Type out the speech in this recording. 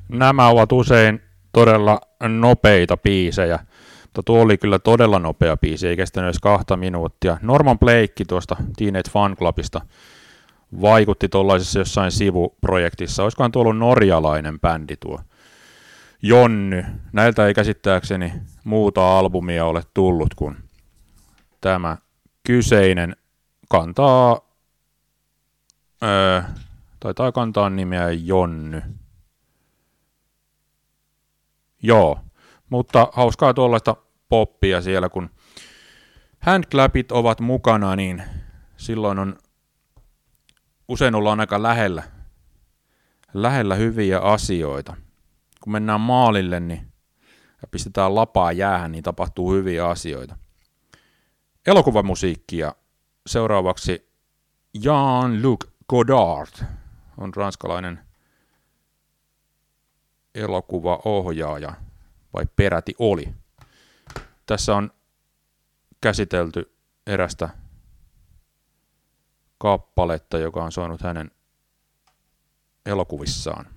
Nämä ovat usein todella nopeita biisejä, mutta tuo oli kyllä todella nopea biisi, ei kestänyt edes 2 minuuttia. Norman Blake tuosta Teenage Fanclubista vaikutti tuollaisessa jossain sivuprojektissa. Olisikohan tuo ollut norjalainen bändi tuo Jonny. Näiltä ei käsittääkseni muuta albumia ole tullut kuin tämä kyseinen. Taitaa kantaa nimeä Jonny. Joo, mutta hauskaa tuollaista poppia siellä, kun handclapit ovat mukana, niin silloin usein ollaan aika lähellä hyviä asioita. Kun mennään maalille niin, ja pistetään lapaa jäähän, niin tapahtuu hyviä asioita. Elokuvamusiikkia seuraavaksi Jean-Luc Godard on ranskalainen elokuvaohjaaja, vai peräti oli. Tässä on käsitelty erästä kappaletta, joka on soinut hänen elokuvissaan.